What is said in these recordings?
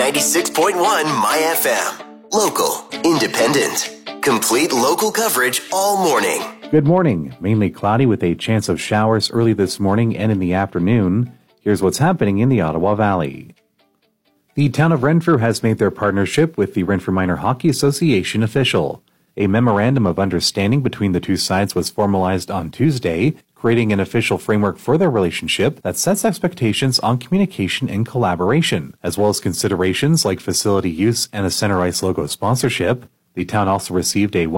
96.1 My FM. Local, independent, complete local coverage all morning. Good morning. Mainly cloudy with a chance of showers early this morning and in the afternoon. Here's what's happening in the Ottawa Valley. The town of Renfrew has made their partnership with the Renfrew Minor Hockey Association official. A memorandum of understanding between the two sides was formalized on Tuesday, creating an official framework for their relationship that sets expectations on communication and collaboration, as well as considerations like facility use and a center ice logo sponsorship. The town also received a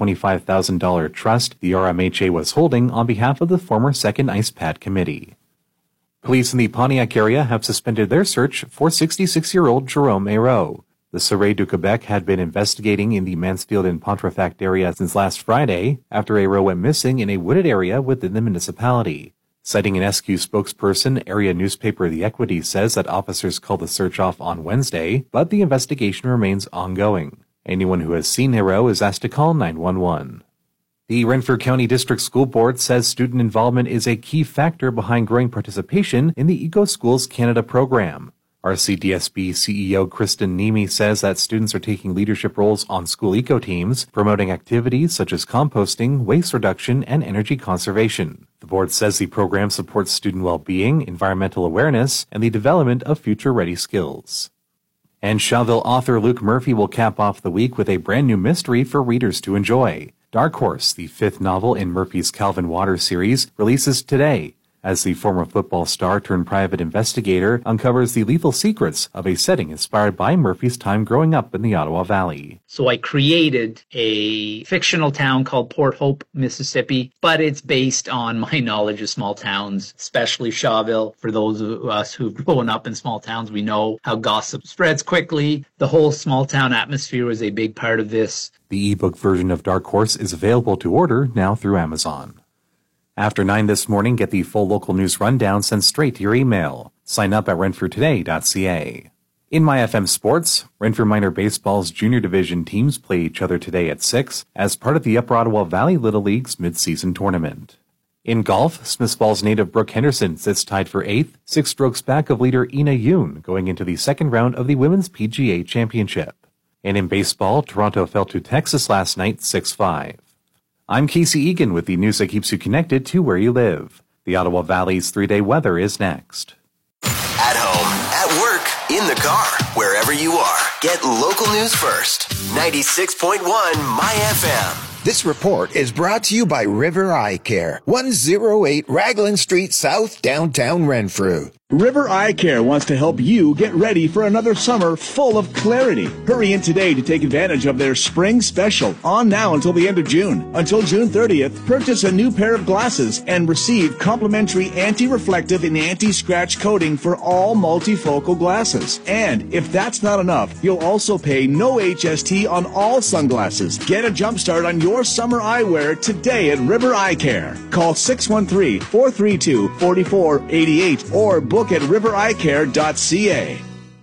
$125,000 trust the RMHA was holding on behalf of the former Second Ice Pad Committee. Police in the Pontiac area have suspended their search for 66-year-old Jerome Hérault. The Sûreté du Québec had been investigating in the Mansfield and Pontefract area since last Friday after Hérault went missing in a wooded area within the municipality. Citing an SQ spokesperson, area newspaper The Equity says that officers called the search off on Wednesday, but the investigation remains ongoing. Anyone who has seen Hérault is asked to call 911. The Renfrew County District School Board says student involvement is a key factor behind growing participation in the Eco Schools Canada program. RCDSB CEO Kristen Nemi says that students are taking leadership roles on school eco teams, promoting activities such as composting, waste reduction, and energy conservation. The board says the program supports student well-being, environmental awareness, and the development of future-ready skills. And Shawville author Luke Murphy will cap off the week with a brand new mystery for readers to enjoy. Dark Horse, the fifth novel in Murphy's Calvin Waters series, releases today, as the former football star turned private investigator uncovers the lethal secrets of a setting inspired by Murphy's time growing up in the Ottawa Valley. So I created a fictional town called Port Hope, Mississippi, but it's based on my knowledge of small towns, especially Shawville. For those of us who've grown up in small towns, we know how gossip spreads quickly. The whole small town atmosphere was a big part of this. The ebook version of Dark Horse is available to order now through Amazon. After 9 this morning, get the full local news rundown sent straight to your email. Sign up at renfrewtoday.ca. In My FM Sports, Renfrew Minor Baseball's junior division teams play each other today at 6 as part of the Upper Ottawa Valley Little League's mid-season tournament. In golf, Smiths Falls native Brooke Henderson sits tied for 8th, 6 strokes back of leader Ina Yoon going into the second round of the Women's PGA Championship. And in baseball, Toronto fell to Texas last night 6-5. I'm Casey Egan with the news that keeps you connected to where you live. The Ottawa Valley's 3-day weather is next. At home, at work, in the car, wherever you are, get local news first. 96.1 My FM. This report is brought to you by River Eye Care, 108 Raglan Street South, downtown Renfrew. River Eye Care wants to help you get ready for another summer full of clarity. Hurry in today to take advantage of their spring special, on now until the end of June. Until June 30th, purchase a new pair of glasses and receive complimentary anti-reflective and anti-scratch coating for all multifocal glasses. And if that's not enough, you'll also pay no HST on all sunglasses. Get a jump start on your summer eyewear today at River Eye Care. Call 613-432-4488 or book at rivereyecare.ca.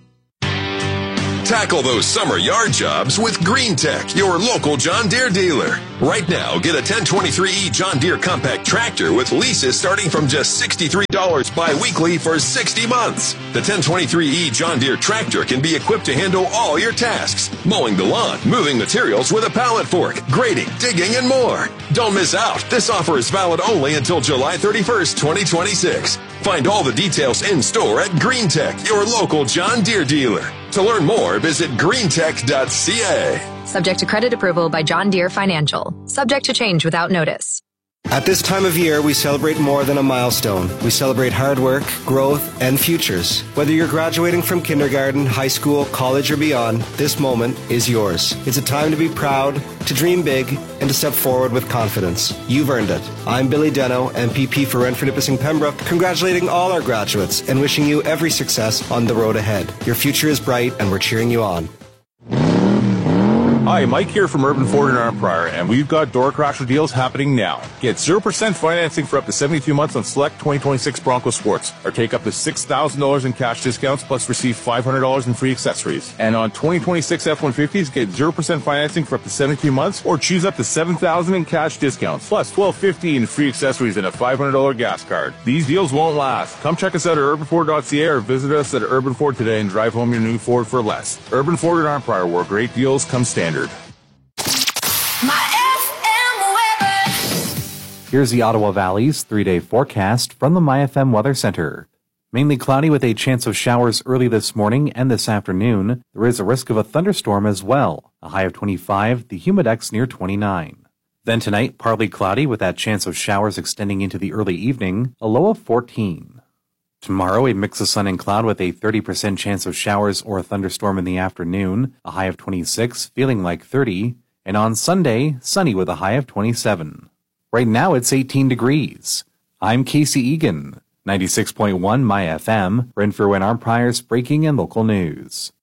Tackle those summer yard jobs with Green Tech, your local John Deere dealer. Right now, get a 1023E John Deere compact tractor with leases starting from just $63 bi-weekly for 60 months. The 1023E John Deere tractor can be equipped to handle all your tasks: mowing the lawn, moving materials with a pallet fork, grading, digging, and more. Don't miss out. This offer is valid only until July 31st, 2026. Find all the details in store at Green Tech, your local John Deere dealer. To learn more, visit greentech.ca. Subject to credit approval by John Deere Financial. Subject to change without notice. At this time of year, we celebrate more than a milestone. We celebrate hard work, growth, and futures. Whether you're graduating from kindergarten, high school, college, or beyond, this moment is yours. It's a time to be proud, to dream big, and to step forward with confidence. You've earned it. I'm Billy Deno, MPP for Renfrew Nipissing Pembroke, congratulating all our graduates and wishing you every success on the road ahead. Your future is bright, and we're cheering you on. Hi, Mike here from Urban Ford in Arnprior, and we've got door crasher deals happening now. Get 0% financing for up to 72 months on select 2026 Bronco Sports, or take up to $6,000 in cash discounts plus receive $500 in free accessories. And on 2026 F-150s, get 0% financing for up to 72 months, or choose up to $7,000 in cash discounts plus $1,250 in free accessories and a $500 gas card. These deals won't last. Come check us out at urbanford.ca or visit us at Urban Ford today and drive home your new Ford for less. Urban Ford in Arnprior, where great deals come standard. Here's the Ottawa Valley's 3-day forecast from the MyFM Weather Center. Mainly cloudy with a chance of showers early this morning and this afternoon. There is a risk of a thunderstorm as well. A high of 25, the humidex near 29. Then tonight, partly cloudy with that chance of showers extending into the early evening. A low of 14. Tomorrow, a mix of sun and cloud with a 30% chance of showers or a thunderstorm in the afternoon. A high of 26, feeling like 30. And on Sunday, sunny with a high of 27. Right now, it's 18 degrees. I'm Casey Egan, 96.1 My FM, Renfrew and Arnprior's breaking and local news.